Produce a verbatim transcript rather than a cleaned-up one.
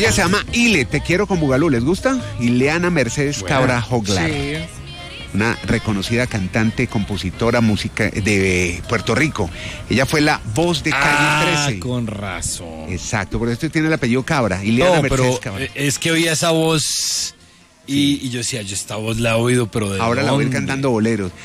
Ella se llama Ile, Te quiero con Bugalú, ¿les gusta? Ileana Mercedes Buena. Cabra Joglar. Sí. Una reconocida cantante, compositora, música de Puerto Rico. Ella fue la voz de Calle Ah, trece. con razón. Exacto, por eso tiene el apellido Cabra. Ileana No, Mercedes pero Cabra. eh, es que oía esa voz y, y yo decía, yo esta voz la he oído, pero de Ahora la voy a ir dónde? cantando boleros.